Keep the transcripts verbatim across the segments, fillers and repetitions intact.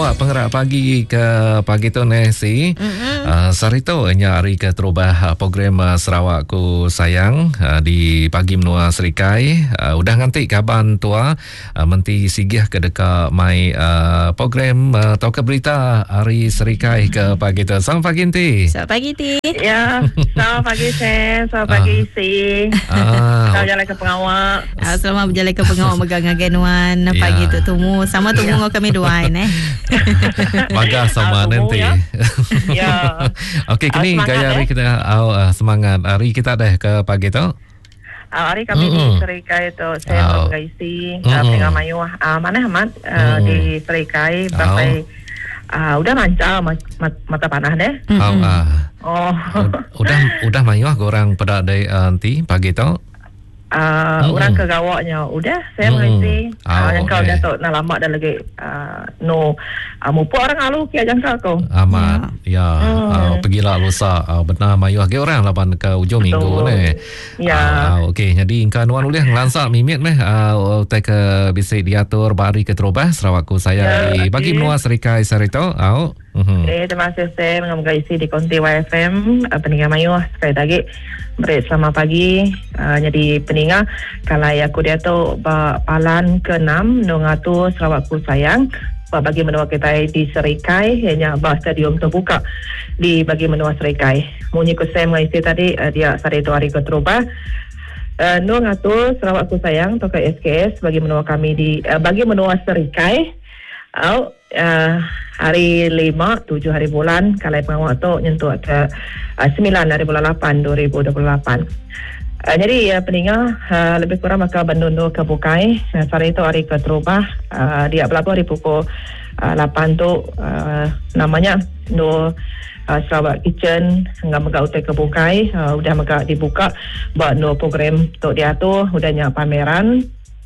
awak pengerak pagi ke pagi tu Nesi. Mm-hmm. Uh, sarito nya hari ke terubah program uh, Sarawak Ku Sayang uh, di pagi menua Serikai. Uh, udah nganti kaban tua uh, menti sigih ke dekat mai uh, program uh, atau ke berita hari Serikai ke pagi tu. Selamat pagi Ti. Selamat pagi Ti. Ya, selamat pagi Sen, selamat pagi Ah. Isi. Ah. Selamat jalan ke pengawak. Ah, selamat berjalan ke pengawal megang agenuan pagi Ya. tu temu. Sama temu dengan kami duain eh. Maga sama Ah, tunggu nanti. ya. Ya. Okey, kini Ah, semangat, gaya hari eh. kita oh, uh, semangat. Hari kita dah ke pagi tu. Uh, hari kami Mm-mm. di Serikai tu, saya Oh. oh. mengisi uh, Mm-mm. Pengang Mayu. Uh, mana Ahmad uh, Mm-mm. di Serikai sampai uh, udah lancar mat- mat- mata panah deh. Oh, ah. Oh. udah udah mayuh orang pada day uh, nanti pagi tu. Uh, Mm-mm. orang ke gawaknya udah saya Mm-mm. mengisi uh, Oh, yang kau okay. dah tak nak lama dah lagi uh, no uh, mupo orang alu kia jangka kau Amat. Ya, Hmm. uh, pergilah lusa uh, benar mayuh ke orang lapan ke ujung minggu ni. Ya. Uh, okey, jadi ingkan wan ulih ngelansak mimit meh uh, te ke bisik diatur bari ke terubah Sarawak Ku Sayang di Ya, bagi okey. menua Serikai Sarito. Au. Mhm. Eh, terima kasih saya dengan mengisi di Konti Y F M uh, Peningan Mayu sekali lagi beri selamat pagi uh, jadi peningan kalau aku dia tu ba, palan ke enam nungatu Sarawak Ku Sayang ba, bagi menua kita di Serikai hanya ba stadium terbuka di bagi menua Serikai munyi ku saya mengisi tadi uh, dia hari itu hari keterubah uh, nungatu Sarawak Ku Sayang atau ke S K S bagi menua kami di uh, bagi menua Serikai Oh, uh, hari lima, tujuh hari bulan, kalau pengawal tu nyentuh ke uh, sembilan hari bulan lapan, dua ribu dua puluh lapan. Uh, jadi uh, peningat uh, lebih kurang maka Bandundu ke Bukai. Uh, hari itu hari ke terubah. Uh, dia berlaku hari pukul uh, lapan tu uh, namanya no uh, Sarawak Kitchen hingga maka utai ke Bukai. Uh, udah maka dibuka buat no program tu dia tu udahnya pameran.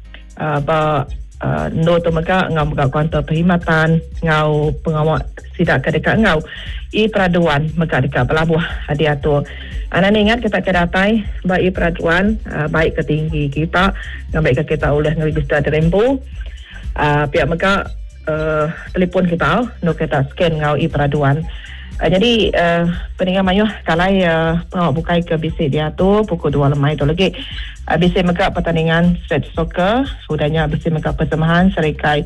Uh, buat Uh, no tu maka ngau maka kuantum perkhidmatan ngau pengawal sidak ke dekat ngau i peraduan maka dekat pelabuh dia tu anak ingat kita kedatai baik i peraduan uh, baik ke tinggi kita ngau baik ke kita ulah ngeregister terempu uh, pihak maka uh, telefon kita no kita scan ngau i peraduan uh, jadi uh, peningan mayuh kalau uh, pengawal bukai ke bisik dia tu pukul dua lemai tu lagi Habis mega pertandingan stretch soccer, sudahnya habis mega persembahan Serikai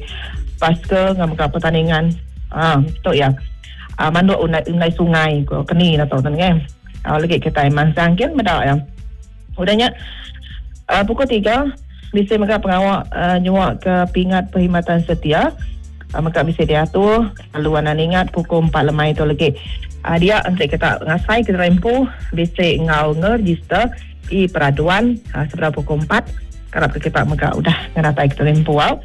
Paska dengan mega pertandingan ah tu ya. Ah mandu unai unai sungai ko keni na tu kan. Ah lagi kita iman sangkin beda ya. Udahnya ah, pukul tiga bisa mega pengawal uh, nyuak ke pingat perkhidmatan setia. Ah maka bisa dia tu lalu anak ingat pukul empat lemai tu lagi. Ah dia untuk kita ngasai kita rempu bisa ngau ngeregister i peraduan uh, seberapa pukul empat kerap kita mega udah ngeratai kita lempu uh,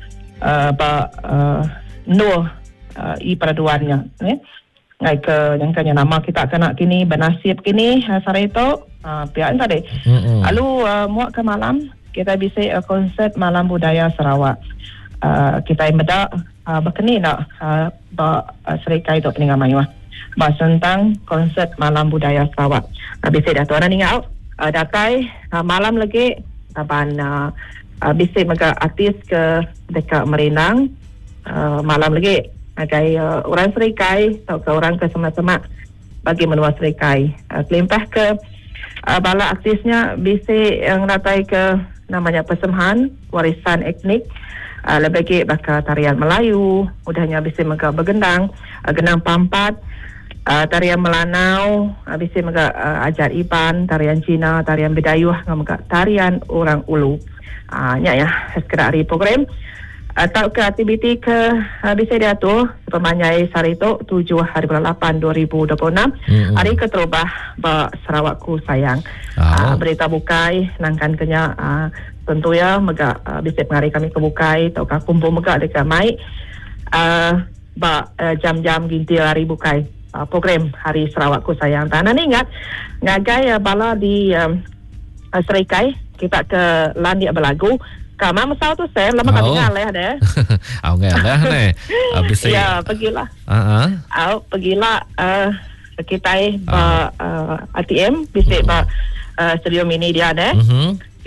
apa uh, no uh, i peraduannya eh ngai ke yang kanya nama kita kena kini bernasib kini uh, sare itu uh, pihak tadi Mm-mm. lalu uh, muak ke malam kita bisa uh, konsert malam budaya Sarawak uh, kita meda uh, berkeni nak uh, ba uh, Serikai itu Peningan Mayu bahas tentang konsert malam budaya Sarawak uh, bisa dah tuan ingat Uh, datai uh, malam lagi taban uh, uh, bisik mega artis ke dekat Merenang uh, malam lagi agai uh, orang Serikai atau ke orang ke semak-semak bagi menua Serikai uh, kelimpah ke uh, bala artisnya bisik yang datai ke namanya persembahan warisan etnik uh, lebih lagi bakal tarian Melayu udahnya bisik mega bergendang uh, gendang pampat Uh, tarian Melanau, habis itu mereka uh, ajar Iban, tarian Cina, tarian Bidayuh, mereka tarian orang Ulu. Ah, uh, ya ya, sekedar hari program. Atau ke aktiviti ke habis dia tu sepanjang hari itu tujuh hari bulan lapan dua ribu dua puluh enam mm-hmm. hari keterubah ba Sarawak Ku Sayang. Oh. Uh, berita bukai nangkan kenya uh, tentu ya mereka uh, bisa mengari kami ke bukai atau kumpul mereka dekat mai uh, ba uh, jam-jam gintil hari bukai. Uh, program Hari Sarawak Ku Sayang. Tanah ni ingat ngagai uh, bala di um, uh, Serikai kita ke Landia Belagu. Kama masal tu saya lama kami ngalih ada. Au ngalih ni. Habis ya pergilah. Ha ah. Au pergilah uh, kita ba uh, A T M bisa ba uh, studio mini dia ada. Mhm.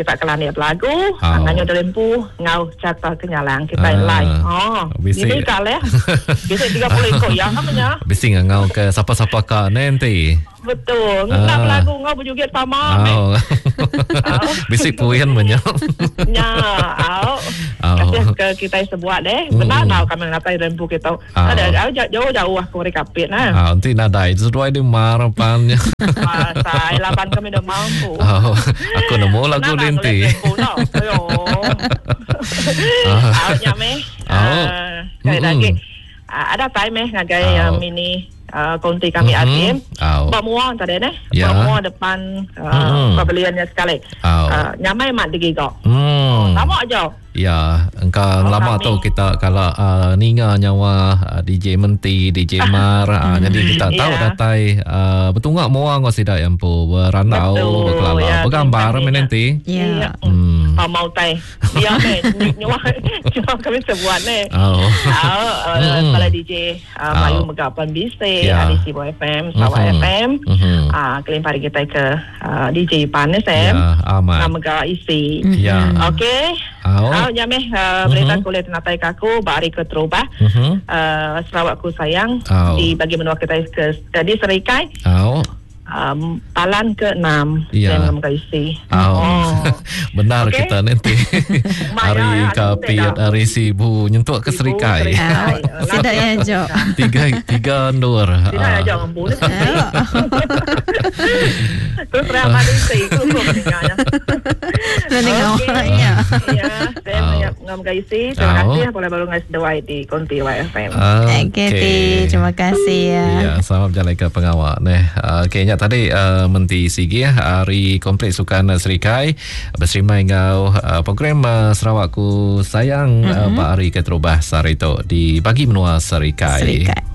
kita kelani lagu, Oh. anganyo dalempu ngau cata kenyalang kita Ah, live. Oh, bisik. ini kali ya. Bisa tiga puluh ekor yang namanya. Bising ngau ke siapa-siapa ka nanti. Betul. Ah. Ngau lagu ngau berjoget sama. Oh. Bisik puyan banyak. Ya, au. Oh. Kasih ke kita sebuah deh. Benar Mm. now kami ngatai rempu kita. Oh. Ada jauh-jauh ah kore kapit nah. Ah, nanti nadai sesuai di marapannya. Masa laban kami dah mampu. Oh, aku nemu lagu Benar, nanti. boleh rempu, no? Ayo. Ah. Au nyame. Au. Kayak Mm-mm. lagi. Ah, ada time eh ngagai Au. yang mini uh, konti kami Mhm. R T M. Au. Bamuang tadi nih. Ya. Bamuang depan Mm-mm. uh, paviliannya sekali. Au. Uh, nyamai mat digigok. Hmm. Sama aja. Ya, engkau Oh, lama kami. tu kita kalau uh, ninga nyawa uh, D J Menti, D J Mar, uh, jadi kita tahu Ya. datai uh, betul ngak muang ngau sidak yang pu beranau Betul, berkelala ya, bergambar bimbang menenti. Ya. Hmm. Oh, mau tay. Dia me nyawa cuma kami sebuat nih. Oh. Ah, Mm-mm. kepala D J uh, Oh. Mayu Megapan Bise, Ya. di Sibo F M, Sawa Mhm. F M. Mhm. Ah, kelim pari kita ke uh, D J Panes Ya, em. amat. Nama ga isi. Ya. Okey. Oh. Ah, nyameh uh, berita kulit natai kaku bari ke Terubah. Mhm. Uh, Sarawakku sayang Oh. di bagi menua kita ke jadi Serikai Oh. um, palan ke enam Ya. dengan mengisi. Oh. Benar Okey. kita nanti. Maya, Hari ya, kapiat ada. hari sibu nyentuh ke Ibu Serikai. Serikai. Ah, sedap ya, Jo. Tiga tiga nur. Tidak Ah. ada jangan boleh. Terus ramai di sini, keluar meninggalnya. Nanti ngau. Okey. Ya. Ya, saya Oh. banyak ngam gaisi. Terima Oh. kasih boleh baru ngas dewai di Konti Y F M. Okey, Ti. Terima kasih ya. Ya, selamat berjalan ke pengawal. Nah, uh, kayaknya tadi uh, menti sigi ya, hari kompleks sukan Serikai berserimai ngau uh, program uh, Sarawakku sayang mm-hmm. uh, Pak Ari Keterubah Sarito di Pagi Menua Serikai. Serikai.